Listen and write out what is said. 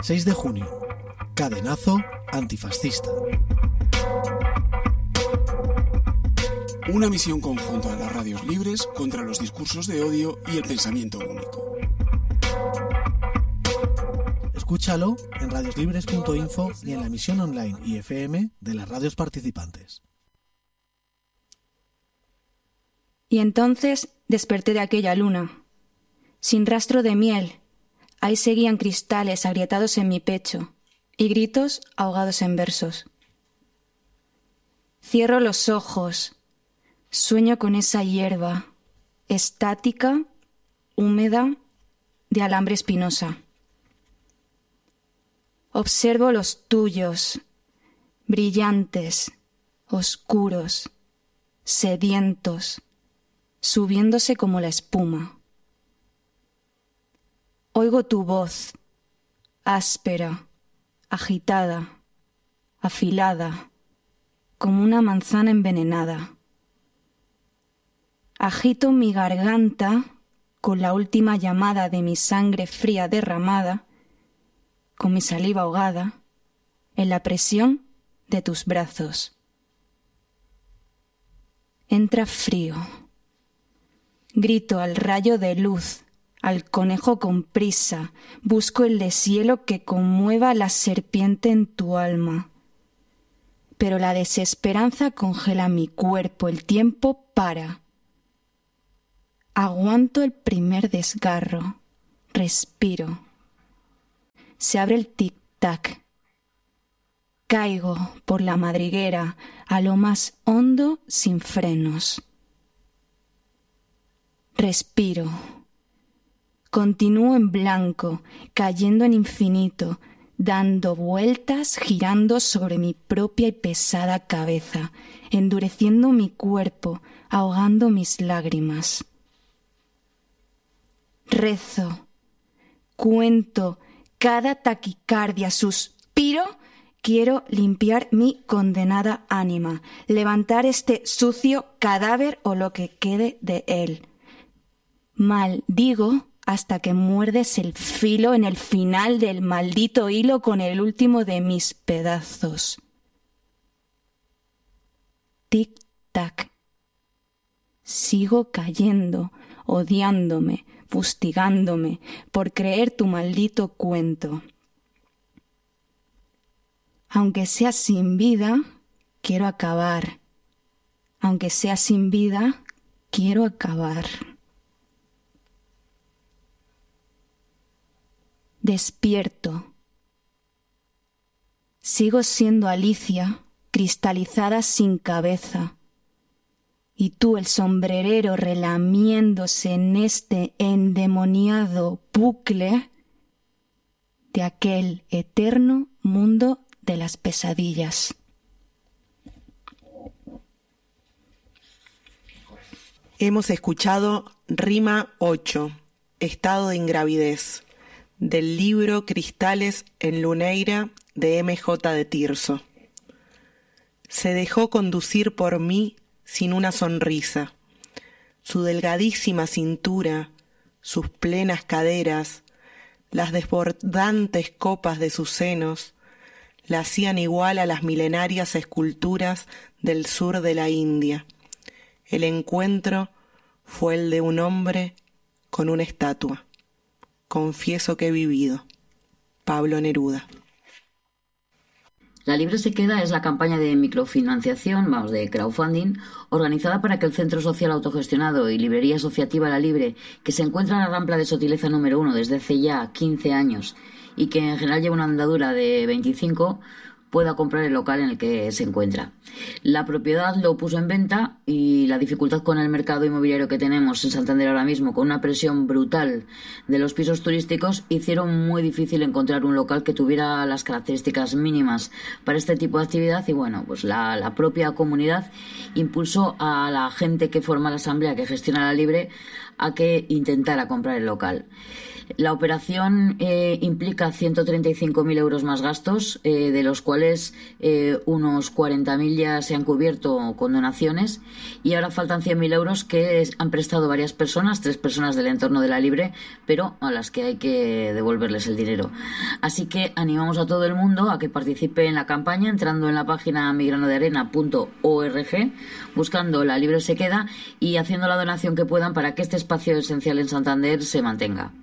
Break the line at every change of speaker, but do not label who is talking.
6 de junio. Cadenazo antifascista.
Una misión conjunta de las radios libres contra los discursos de odio y el pensamiento único.
Escúchalo en radioslibres.info y en la emisión online y FM de las radios participantes.
Y entonces desperté de aquella luna, sin rastro de miel. Ahí seguían cristales agrietados en mi pecho y gritos ahogados en versos. Cierro los ojos, sueño con esa hierba, estática, húmeda, de alambre espinosa. Observo los tuyos, brillantes, oscuros, sedientos, subiéndose como la espuma. Oigo tu voz, áspera, agitada, afilada, como una manzana envenenada. Agito mi garganta con la última llamada de mi sangre fría derramada, con mi saliva ahogada, en la presión de tus brazos. Entra frío. Grito al rayo de luz, al conejo con prisa, busco el deshielo que conmueva la serpiente en tu alma. Pero la desesperanza congela mi cuerpo, el tiempo para. Aguanto el primer desgarro, respiro. Se abre el tic-tac. Caigo por la madriguera a lo más hondo sin frenos. Respiro. Continúo en blanco, cayendo en infinito, dando vueltas, girando sobre mi propia y pesada cabeza, endureciendo mi cuerpo, ahogando mis lágrimas. Rezo, cuento cada taquicardia, suspiro. Quiero limpiar mi condenada ánima, levantar este sucio cadáver o lo que quede de él. Maldigo hasta que muerdes el filo en el final del maldito hilo con el último de mis pedazos. Tic-tac. Sigo cayendo, odiándome, fustigándome por creer tu maldito cuento. Aunque sea sin vida, quiero acabar. Aunque sea sin vida, quiero acabar. Despierto. Sigo siendo Alicia, cristalizada sin cabeza. Y tú, el sombrerero, relamiéndose en este endemoniado bucle de aquel eterno mundo de las pesadillas.
Hemos escuchado Rima 8, Estado de Ingravidez, del libro Cristales en Luneira de M.J. de Tirso. Se dejó conducir por mí sin una sonrisa. Su delgadísima cintura, sus plenas caderas, las desbordantes copas de sus senos, la hacían igual a las milenarias esculturas del sur de la India. El encuentro fue el de un hombre con una estatua. Confieso que he vivido. Pablo Neruda.
La Libre se queda es la campaña de microfinanciación, de crowdfunding, organizada para que el Centro Social Autogestionado y Librería Asociativa La Libre, que se encuentra en la Rambla de Sotileza número 1 desde hace ya 15 años y que en general lleva una andadura de 25, pueda comprar el local en el que se encuentra. La propiedad lo puso en venta y la dificultad con el mercado inmobiliario que tenemos en Santander ahora mismo, con una presión brutal de los pisos turísticos, hicieron muy difícil encontrar un local que tuviera las características mínimas para este tipo de actividad y bueno, pues la propia comunidad impulsó a la gente que forma la asamblea que gestiona La Libre a que intentara comprar el local. La operación implica 135.000 euros más gastos, de los cuales unos 40.000 ya se han cubierto con donaciones, y ahora faltan 100.000 euros que han prestado varias personas, 3 personas del entorno de la Libre, pero a las que hay que devolverles el dinero. Así que animamos a todo el mundo a que participe en la campaña entrando en la página migranodearena.org, buscando La Libre se queda y haciendo la donación que puedan para que este espacio esencial en Santander se mantenga.